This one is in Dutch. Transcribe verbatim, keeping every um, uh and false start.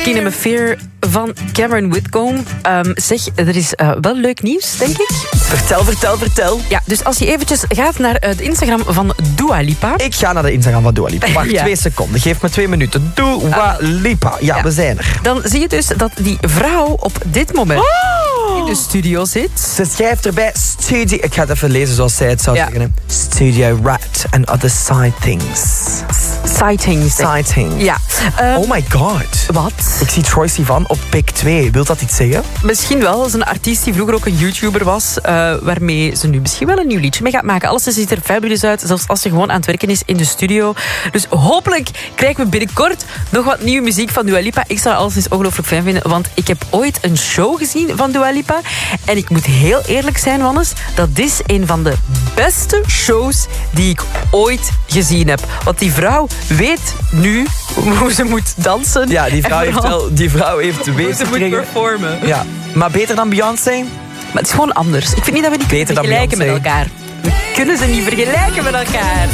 Skin and Fear van Cameron Whitcomb. Um, zeg, er is uh, wel leuk nieuws, denk ik. Vertel, vertel, vertel. Ja, dus als je eventjes gaat naar uh, de Instagram van Dua Lipa. Ik ga naar de Instagram van Dua Lipa. Wacht, ja. twee seconden. Geef me twee minuten. Dua Lipa. Ja, ja, we zijn er. Dan zie je dus dat die vrouw op dit moment oh. in de studio zit. Ze schrijft erbij studio... Ik ga het even lezen zoals zij het zou ja. zeggen. Studio Rat and other side things. Sightings. Sightings. Ja. Um, oh my god. Wat? Ik zie Troye Sivan op Pick twee. Wilt dat iets zeggen? Misschien wel. Dat is een artiest die vroeger ook een YouTuber was. Uh, waarmee ze nu misschien wel een nieuw liedje mee gaat maken. Alles ziet er fabulous uit. Zelfs als ze gewoon aan het werken is in de studio. Dus hopelijk krijgen we binnenkort nog wat nieuwe muziek van Dua Lipa. Ik zou alles eens ongelooflijk fijn vinden. Want ik heb ooit een show gezien van Dua Lipa. En ik moet heel eerlijk zijn, Wannes. Dat is een van de beste shows die ik ooit gezien heb. Want die vrouw weet nu hoe ze moet dansen. Ja, die vrouw heeft wel... Die vrouw heeft hoe ze moet performen. Ja, maar beter dan Beyoncé? Maar het is gewoon anders. Ik vind niet dat we die kunnen vergelijken met elkaar. We kunnen ze niet vergelijken met elkaar.